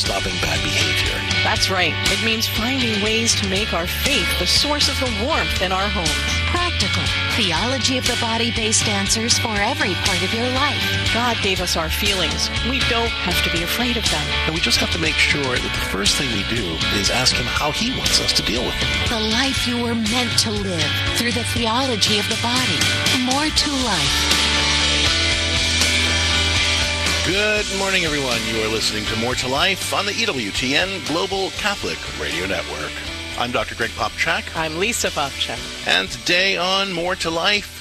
stopping bad behavior. That's right. It means finding ways to make our faith the source of the warmth in our homes. Practical. Theology of the body-based answers for every part of your life. God gave us our feelings. We don't have to be afraid of them. And we just have to make sure that the first thing we do is ask him how he wants us to deal with them. The life you were meant to live through the theology of the body. More to life. Good morning, everyone. You are listening to More to Life on the EWTN Global Catholic Radio Network. I'm Dr. Greg Popchak. I'm Lisa Popchak. And today on More to Life,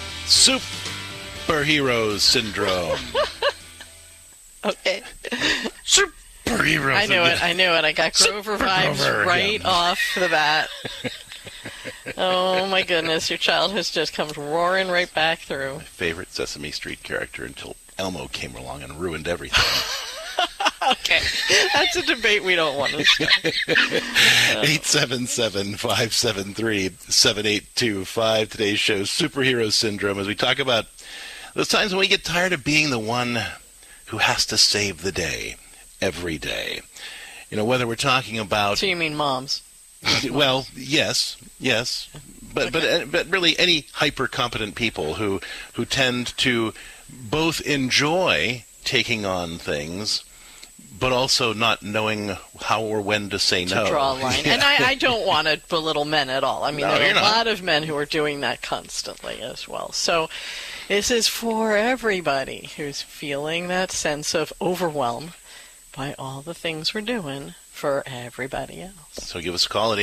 Superhero Syndrome. Okay. Superhero I Syndrome. knew it. I got Grover vibes right off the bat. Oh, my goodness. Your child has just come roaring right back through. My favorite Sesame Street character until Elmo came along and ruined everything. Okay. That's a debate we don't want to start. 877-573-7825. Today's show, Superhero Syndrome, as we talk about those times when we get tired of being the one who has to save the day every day. You know, whether we're talking about... So you mean moms? Well, yes. But really any hyper-competent people who tend to both enjoy taking on things, but also not knowing how or when to say no. To draw a line. Yeah. And I don't want to belittle men at all. I mean, there are a lot of men who are doing that constantly as well. So this is for everybody who's feeling that sense of overwhelm by all the things we're doing for everybody else. So give us a call at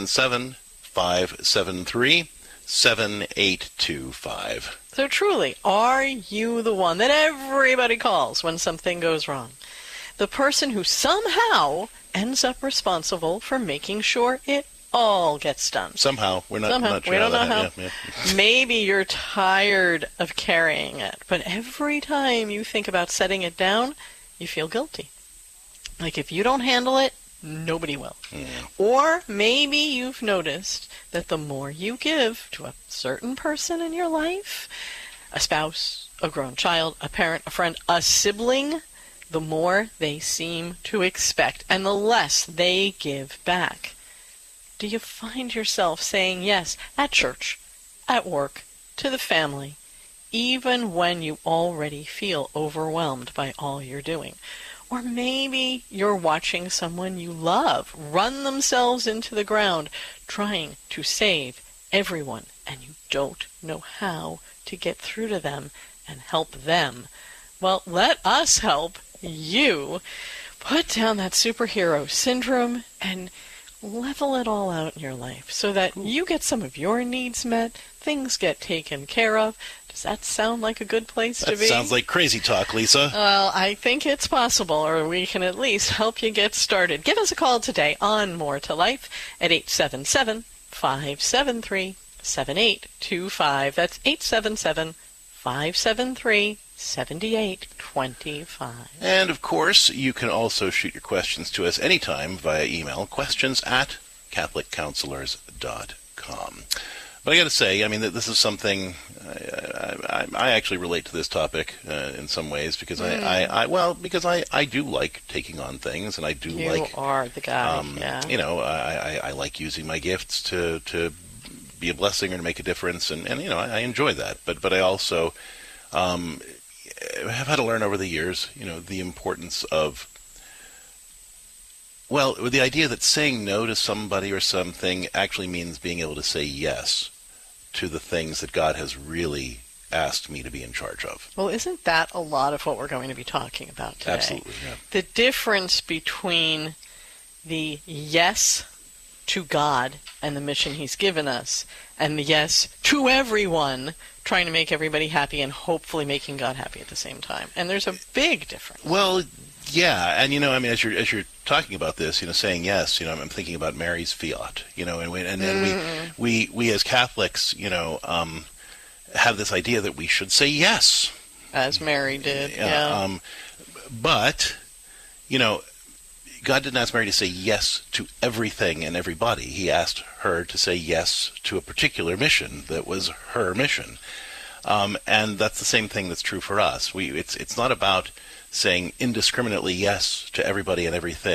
877-573-7825. So truly, are you the one that everybody calls when something goes wrong? The person who somehow ends up responsible for making sure it all gets done. Somehow. We're not sure. We don't know how. Yeah. Maybe you're tired of carrying it, but every time you think about setting it down, you feel guilty. Like if you don't handle it, nobody will. Or maybe you've noticed that the more you give to a certain person in your life, a spouse, a grown child, a parent, a friend, a sibling, the more they seem to expect and the less they give back. Do you find yourself saying yes at church, at work, to the family, even when you already feel overwhelmed by all you're doing? Or maybe you're watching someone you love run themselves into the ground trying to save everyone, and you don't know how to get through to them and help them. Well, let us help you put down that superhero syndrome and level it all out in your life so that you get some of your needs met, things get taken care of. Does that sound like a good place to be? That sounds like crazy talk, Lisa. Well, I think it's possible, or we can at least help you get started. Give us a call today on More to Life at 877-573-7825. That's 877-573-7825. And, of course, you can also shoot your questions to us anytime via email, questions@catholiccounselors.com. But I got to say, I mean, that this is something I actually relate to this topic in some ways because because I do like taking on things, and I do you like. You are the guy. Yeah. You know, I like using my gifts to be a blessing or to make a difference, and you know, I enjoy that. But I also have had to learn over the years, you know, the importance of. Well, the idea that saying no to somebody or something actually means being able to say yes to the things that God has really asked me to be in charge of. Well, isn't that a lot of what we're going to be talking about today? Absolutely, yeah. The difference between the yes to God and the mission He's given us and the yes to everyone, trying to make everybody happy and hopefully making God happy at the same time. And there's a big difference. Well, yeah, and you know, I mean, as you're talking about this, you know, saying yes, you know, I'm thinking about Mary's fiat, you know, and we as Catholics, you know, have this idea that we should say yes, as Mary did. Yeah. But you know, God didn't ask Mary to say yes to everything and everybody. He asked her to say yes to a particular mission that was her mission, and that's the same thing that's true for us. It's not about saying indiscriminately yes to everybody and everything.